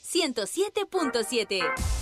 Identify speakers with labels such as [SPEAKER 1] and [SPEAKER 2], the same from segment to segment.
[SPEAKER 1] 107.7.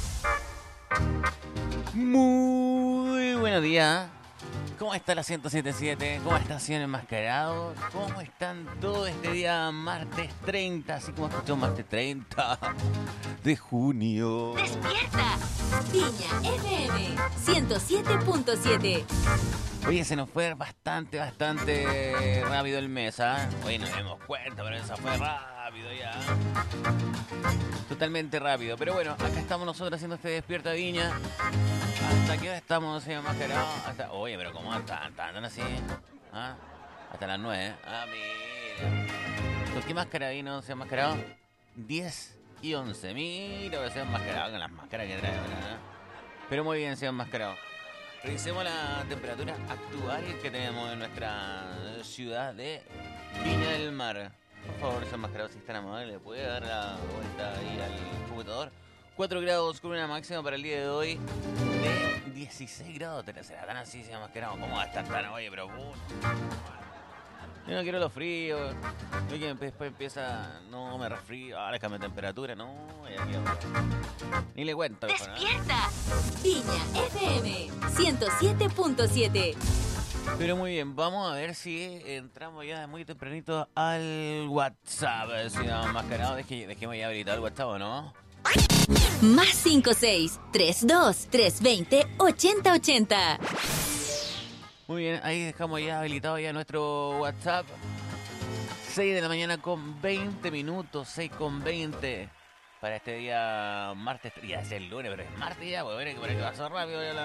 [SPEAKER 2] Muy buenos días. ¿Cómo está la 107.7? ¿Cómo está, señor enmascarado? ¿Cómo están todo este día martes 30? Así como escuchó martes 30 de junio.
[SPEAKER 1] ¡Despierta! Viña FM 107.7.
[SPEAKER 2] Oye, se nos fue bastante rápido el mes, ¿ah? Oye, nos dimos cuenta, pero eso fue rápido ya. Totalmente rápido. Pero bueno, acá estamos nosotros haciendo este Despierta Viña. ¿Hasta qué hora estamos, señor enmascarado? Oye, pero ¿cómo andan así? ¿Ah? Hasta las 9. Ah, mira. ¿Con qué máscara vino, señor enmascarado? 10 y 11. Mira, que señor enmascarado con las máscaras que trae ahora, ¿no? Pero muy bien, señor enmascarado. Revisemos la temperatura actual que tenemos en nuestra ciudad de Viña del Mar. Por favor, señor enmascarado, si están amables, ¿le puede dar la vuelta ahí al computador? 4 grados con una máxima para el día de hoy de 16 grados. ¿Será tan así, señor enmascarado? ¿Cómo va a estar tan? Oye, pero... yo no quiero los fríos. Yo que después empieza... No, me resfrío. Ahora cambio de temperatura. No, ni le cuento.
[SPEAKER 1] ¡Despierta! Viña FM 107.7.
[SPEAKER 2] Pero muy bien, vamos a ver si entramos ya muy tempranito al WhatsApp, señor enmascarado. Dejemos ya habilitado el WhatsApp, ¿o no?
[SPEAKER 1] Más 56 32 320 8080.
[SPEAKER 2] Muy bien, ahí dejamos ya habilitado ya nuestro WhatsApp. 6 de la mañana con 20 minutos, 6 con 20. Para este día martes, ya es el lunes, pero es martes ya, pues ver que pasó rápido ya